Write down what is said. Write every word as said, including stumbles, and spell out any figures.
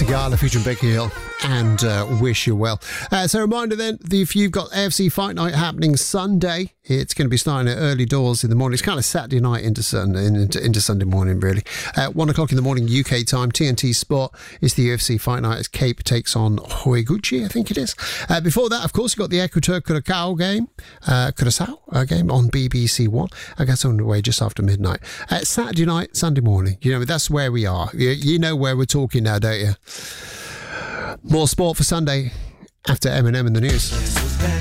Sigala featuring Becky Hill and uh, Wish You Well. Uh, so a reminder then, if you've got A F C Fight Night happening Sunday, it's going to be starting at early doors in the morning. It's kind of Saturday night into Sunday, into, into Sunday morning, really. At one o'clock in the morning U K time, T N T Sport is the U F C Fight Night as Cape takes on Horiguchi, I think it is. Uh, before that, of course, you've got the Equateur Curacao game, uh, Curacao uh, game on B B C One. I guess on the way just after midnight. Uh, Saturday night, Sunday morning. You know, that's where we are. You, you know where we're talking now, don't you? More sport for Sunday after Eminem in the news.